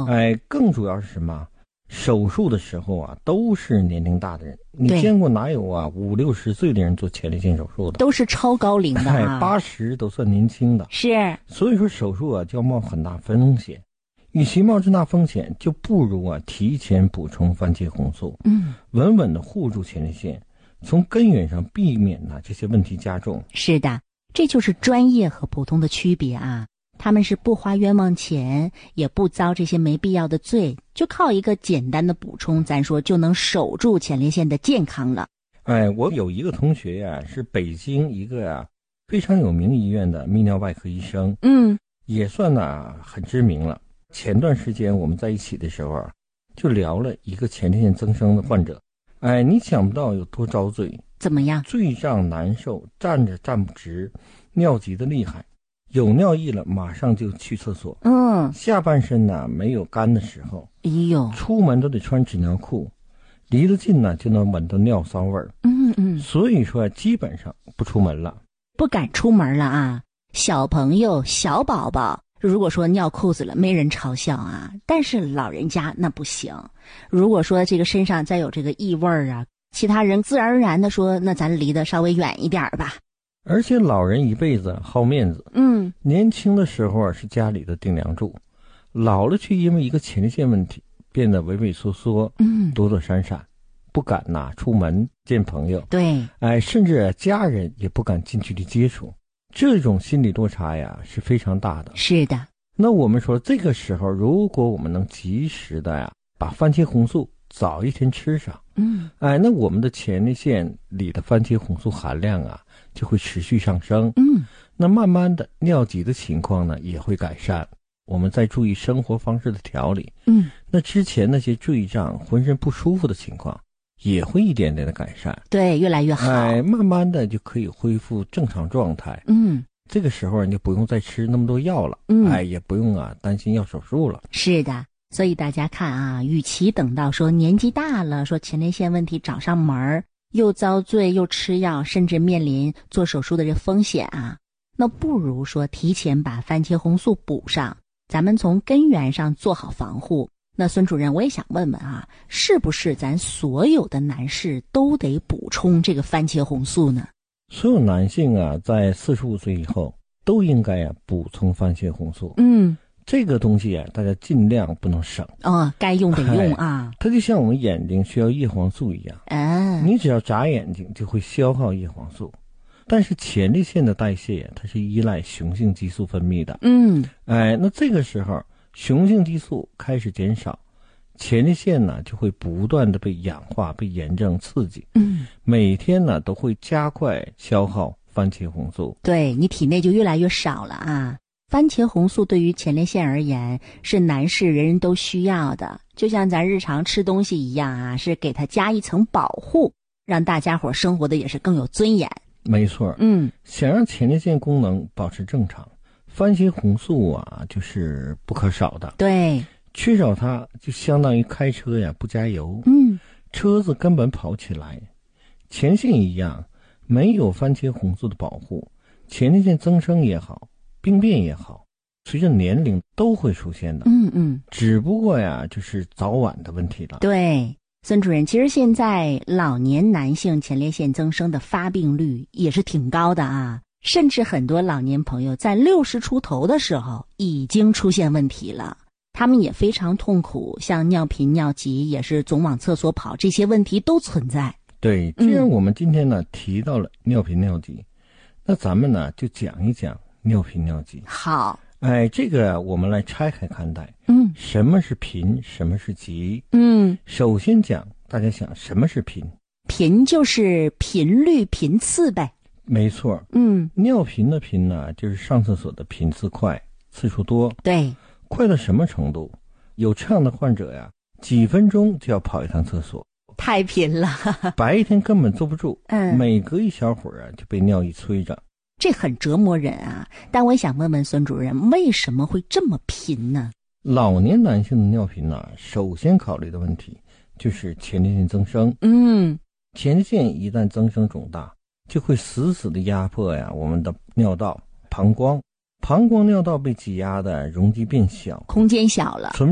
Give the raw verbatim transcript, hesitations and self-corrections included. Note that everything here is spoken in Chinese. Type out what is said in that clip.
哦， 哎，更主要是什么？手术的时候啊，都是年龄大的人，你见过哪有啊五六十岁的人做前列腺手术的？ 都是超高龄的啊， 八十都算年轻的。 是， 所以说手术啊就要冒很大风险，与其冒这大风险，就不如啊提前补充番茄红素， 嗯， 稳稳的护住前列腺，从根源上避免呢、啊、这些问题加重。 是的，这就是专业和普通的区别啊。他们是不花冤枉钱，也不遭这些没必要的罪，就靠一个简单的补充，咱说就能守住前列腺的健康了。 哎，我有一个同学呀、啊，是北京一个啊非常有名医院的泌尿外科医生， 嗯， 也算呢、啊、很知名了。前段时间我们在一起的时候啊，就聊了一个前列腺增生的患者。哎，你想不到有多遭罪？ 怎么样？ 醉胀难受，站着站不直，尿急的厉害。有尿意了，马上就去厕所。 嗯， 下半身呢没有干的时候， 哎呦， 出门都得穿纸尿裤，离得近呢就能闻到尿骚味儿。 嗯嗯， 所以说基本上不出门了， 不敢出门了啊。小朋友、小宝宝，如果说尿裤子了，没人嘲笑啊。但是老人家那不行。如果说这个身上再有这个异味儿啊，其他人自然而然的说，那咱离得稍微远一点吧。 而且老人一辈子好面子， 嗯， 年轻的时候啊是家里的顶梁柱，老了却因为一个前列腺问题变得畏畏缩缩， 嗯， 躲躲闪闪，不敢呐、出门见朋友， 对， 哎，甚至家人也不敢近距离接触，这种心理落差呀是非常大的。 是的， 那我们说这个时候，如果我们能及时的呀把番茄红素早一天吃上， 嗯， 哎，那我们的前列腺里的番茄红素含量啊就会持续上升， 嗯， 那慢慢的尿急的情况呢也会改善。我们再注意生活方式的调理， 嗯， 那之前那些坠胀、浑身不舒服的情况也会一点点的改善， 对，越来越好。 哎，慢慢的就可以恢复正常状态。 嗯， 这个时候你就不用再吃那么多药了， 嗯， 哎，也不用啊担心要手术了。 是的，所以大家看啊，与其等到说年纪大了，说前列腺问题找上门儿，又遭罪又吃药，甚至面临做手术的这风险啊，那不如说提前把番茄红素补上，咱们从根源上做好防护。那孙主任，我也想问问啊，是不是咱所有的男士都得补充这个番茄红素呢？ 所有男性啊，在四十五岁以后都应该啊补充番茄红素。 嗯， 这个东西啊，大家尽量不能省。 哦，该用得用啊。 它就像我们眼睛需要叶黄素一样， 啊， 你只要眨眼睛就会消耗叶黄素。但是前列腺的代谢呀、啊，它是依赖雄性激素分泌的。 嗯， 哎，那这个时候雄性激素开始减少，前列腺呢就会不断的被氧化、被炎症刺激。 嗯， 每天呢都会加快消耗番茄红素。 对，你体内就越来越少了啊。番茄红素对于前列腺而言是男士人人都需要的，就像咱日常吃东西一样啊，是给它加一层保护，让大家伙生活的也是更有尊严。 没错， 嗯， 想让前列腺功能保持正常，番茄红素啊就是不可少的。 对， 缺少它就相当于开车呀不加油， 嗯， 车子根本跑不起来。前列腺一样，没有番茄红素的保护，前列腺增生也好，病变也好，随着年龄都会出现的。 嗯嗯， 只不过呀就是早晚的问题了。 对，孙主任，其实现在老年男性前列腺增生的发病率也是挺高的啊，甚至很多老年朋友在六十出头的时候已经出现问题了，他们也非常痛苦，像尿频、尿急，也是总往厕所跑，这些问题都存在。 对，既然我们今天呢、嗯、提到了尿频尿急，那咱们呢就讲一讲尿频尿急。 好， 哎，这个我们来拆开看待。 嗯， 什么是频，什么是急？ 嗯， 首先讲，大家想什么是频？ 频就是频率、频次呗。 没错。 嗯， 尿频的频呢，就是上厕所的频次快，次数多。 对， 快到什么程度？有这样的患者呀，几分钟就要跑一趟厕所。 太频了， 白天根本坐不住， 嗯， 每隔一小会儿啊就被尿意催着， 这很折磨人啊。但我想问问孙主任，为什么会这么频呢？ 老年男性的尿频呢，首先考虑的问题就是前列腺增生。 嗯， 前列腺一旦增生肿大，就会死死的压迫呀我们的尿道、膀胱，膀胱尿道被挤压的容积变小， 空间小了， 存